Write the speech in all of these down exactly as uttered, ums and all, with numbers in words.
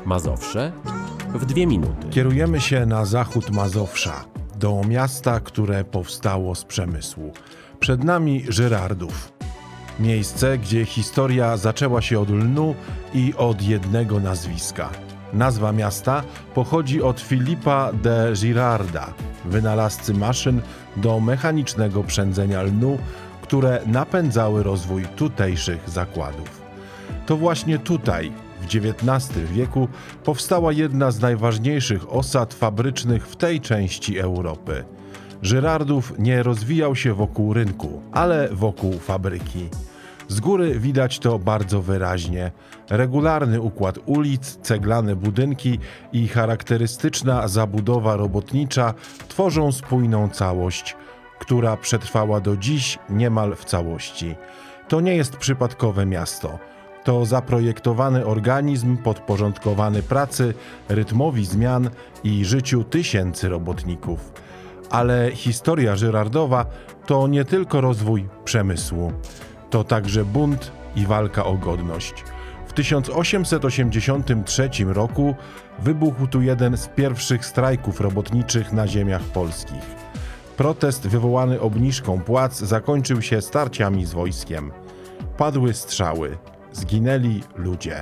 Mazowsze w dwie minuty. Kierujemy się na zachód Mazowsza, do miasta, które powstało z przemysłu. Przed nami Żyrardów. Miejsce, gdzie historia zaczęła się od lnu i od jednego nazwiska. Nazwa miasta pochodzi od Filipa de Girarda, wynalazcy maszyn do mechanicznego przędzenia lnu, które napędzały rozwój tutejszych zakładów. To właśnie tutaj, w dziewiętnastym wieku, powstała jedna z najważniejszych osad fabrycznych w tej części Europy. Żyrardów nie rozwijał się wokół rynku, ale wokół fabryki. Z góry widać to bardzo wyraźnie. Regularny układ ulic, ceglane budynki i charakterystyczna zabudowa robotnicza tworzą spójną całość, która przetrwała do dziś niemal w całości. To nie jest przypadkowe miasto. To zaprojektowany organizm podporządkowany pracy, rytmowi zmian i życiu tysięcy robotników. Ale historia Żyrardowa to nie tylko rozwój przemysłu. To także bunt i walka o godność. W tysiąc osiemset osiemdziesiątym trzecim roku wybuchł tu jeden z pierwszych strajków robotniczych na ziemiach polskich. Protest wywołany obniżką płac zakończył się starciami z wojskiem. Padły strzały, zginęli ludzie.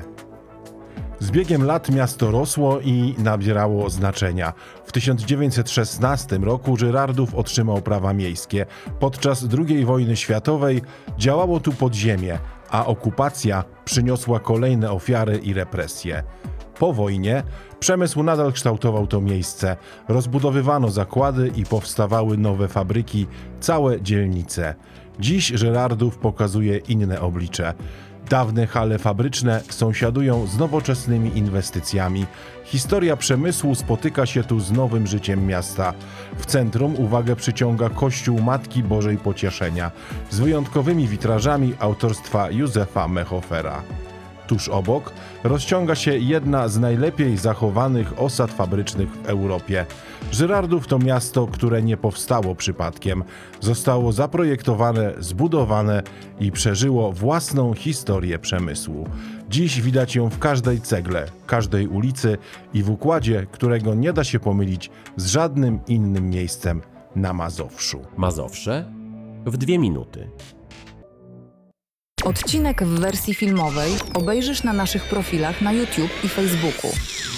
Z biegiem lat miasto rosło i nabierało znaczenia. W tysiąc dziewięćset szesnastym roku Żyrardów otrzymał prawa miejskie. Podczas drugiej wojny światowej działało tu podziemie, a okupacja przyniosła kolejne ofiary i represje. Po wojnie przemysł nadal kształtował to miejsce. Rozbudowywano zakłady i powstawały nowe fabryki, całe dzielnice. Dziś Żyrardów pokazuje inne oblicze. Dawne hale fabryczne sąsiadują z nowoczesnymi inwestycjami. Historia przemysłu spotyka się tu z nowym życiem miasta. W centrum uwagę przyciąga Kościół Matki Bożej Pocieszenia z wyjątkowymi witrażami autorstwa Józefa Mechofera. Tuż obok rozciąga się jedna z najlepiej zachowanych osad fabrycznych w Europie. Żyrardów to miasto, które nie powstało przypadkiem. Zostało zaprojektowane, zbudowane i przeżyło własną historię przemysłu. Dziś widać ją w każdej cegle, każdej ulicy i w układzie, którego nie da się pomylić z żadnym innym miejscem na Mazowszu. Mazowsze w dwie minuty. Odcinek w wersji filmowej obejrzysz na naszych profilach na YouTube i Facebooku.